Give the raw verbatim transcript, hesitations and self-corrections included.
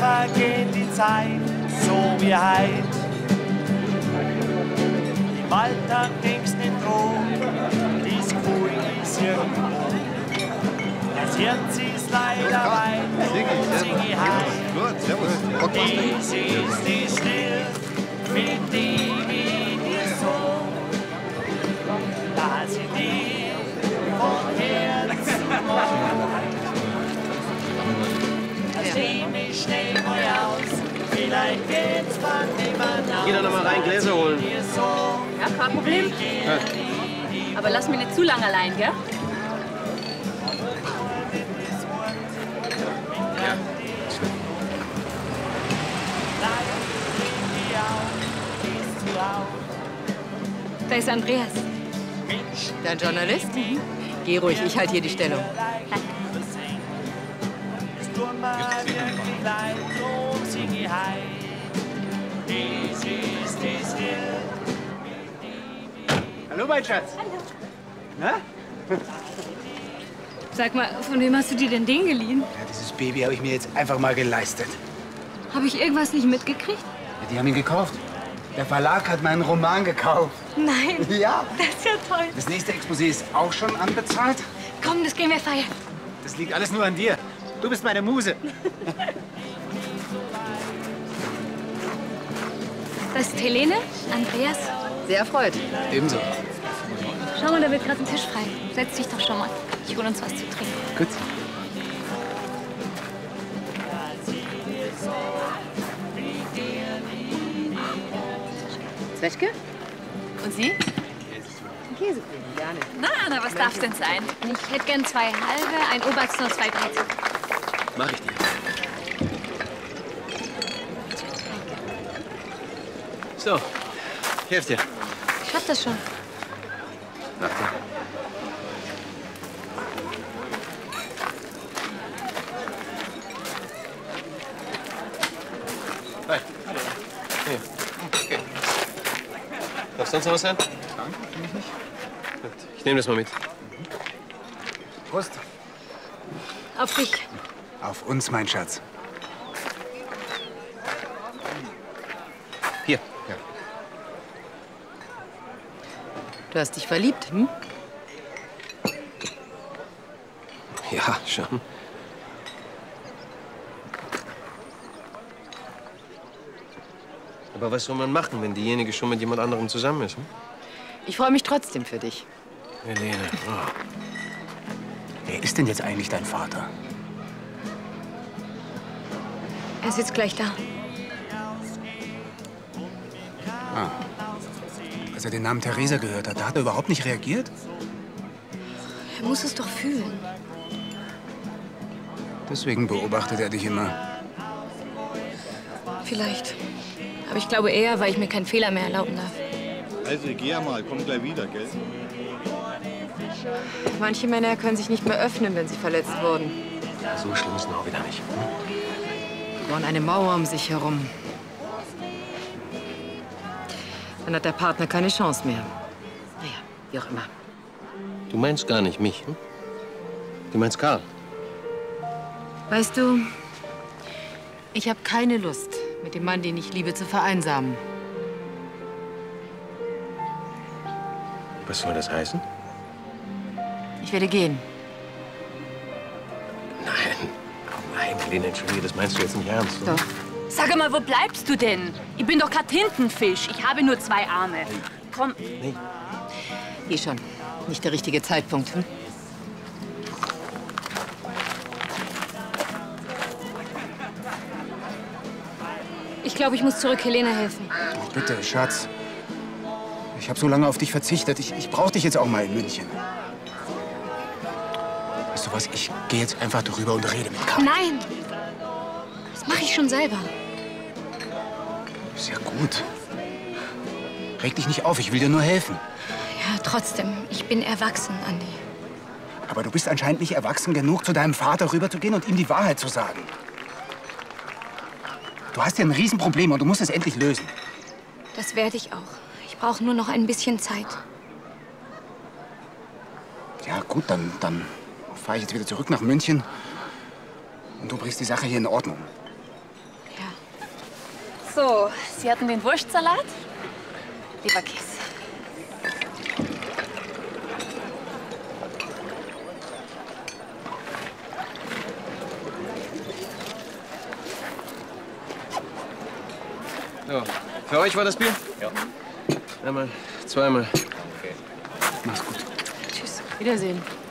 vergeht die Zeit, so wie heut. Im Alltag denkst nicht dran, das Gefühl ist irgendwo. Das Herz ist leider weit, und singe heut. Dies ist die Stille, mit dem ich dir so, dass ich dir von Herzen mag. Das nehme ich schnell mal aus, vielleicht geht's von niemand aus. Geh da noch mal rein, Gläser holen. Ja, kein Problem. Ja. Aber lass mich nicht zu lange allein, gell? Ja. Da ist Andreas. Dein Journalist? Mhm. Geh ruhig, ich halte hier die Stellung. Hallo, mein Schatz. Hallo. Na? Sag mal, von wem hast du dir denn den geliehen? Ja, dieses Baby habe ich mir jetzt einfach mal geleistet. Habe ich irgendwas nicht mitgekriegt? Ja, die haben ihn gekauft. Der Verlag hat meinen Roman gekauft. Nein. Ja. Das ist ja toll. Das nächste Exposé ist auch schon anbezahlt. Komm, das gehen wir feiern. Das liegt alles nur an dir. Du bist meine Muse. Das ist Helene, Andreas. Sehr erfreut. Ebenso. Schau mal, da wird gerade ein Tisch frei. Setz dich doch schon mal. Ich hol uns was zu trinken. Gut. Zwetschge? Und Sie? Käsekuchen, gerne. Na, Anna, was darf denn sein? Ich hätte gern zwei halbe, ein Obersten und zwei Brezel. Mach ich dir. So, ich helfe dir. Ich schaff das schon. Warte. Hi. Hier. Okay. Darf sonst noch was sein? Danke, finde ich nicht. Gut, ich nehme das mal mit. Prost. Auf dich. Auf uns, mein Schatz. Hier. Ja. Du hast dich verliebt, hm? Ja, schon. Aber was soll man machen, wenn diejenige schon mit jemand anderem zusammen ist? Hm? Ich freue mich trotzdem für dich. Helene. Oh. Wer ist denn jetzt eigentlich dein Vater? Er sitzt gleich da. Ah. Als er den Namen Theresa gehört hat, da hat er überhaupt nicht reagiert? Er muss es doch fühlen. Deswegen beobachtet er dich immer. Vielleicht. Aber ich glaube eher, weil ich mir keinen Fehler mehr erlauben darf. Also, geh ja mal, komm gleich wieder, gell? Manche Männer können sich nicht mehr öffnen, wenn sie verletzt wurden. Ja, so schlimm ist es auch wieder nicht. Hm? Sie bauen eine Mauer um sich herum. Dann hat der Partner keine Chance mehr. Naja, wie auch immer. Du meinst gar nicht mich, hm? Du meinst Karl. Weißt du, ich habe keine Lust, mit dem Mann, den ich liebe, zu vereinsamen. Was soll das heißen? Ich werde gehen. Nein. Nein, Helene, entschuldige, das meinst du jetzt nicht ernst, oder? Doch. Sag mal, wo bleibst du denn? Ich bin doch grad Tintenfisch. Ich habe nur zwei Arme. Komm. Nee. Geh schon. Nicht der richtige Zeitpunkt. Hm? Ich glaube, ich muss zurück Helene helfen. Bitte, Schatz. Ich habe so lange auf dich verzichtet. Ich, ich brauche dich jetzt auch mal in München. Weißt du was? Ich gehe jetzt einfach drüber und rede mit Karl. Nein! Das mache ich schon selber. Ist ja gut. Reg dich nicht auf, ich will dir nur helfen. Ja, trotzdem. Ich bin erwachsen, Andi. Aber du bist anscheinend nicht erwachsen genug, zu deinem Vater rüberzugehen und ihm die Wahrheit zu sagen. Du hast ja ein Riesenproblem und du musst es endlich lösen. Das werde ich auch. Ich brauche nur noch ein bisschen Zeit. Ja, gut, dann, dann fahre ich jetzt wieder zurück nach München. Und du bringst die Sache hier in Ordnung. So, Sie hatten den Wurstsalat? Leberkäse. So, für euch war das Bier? Ja. Einmal, zweimal. Mach's gut. Tschüss. Wiedersehen.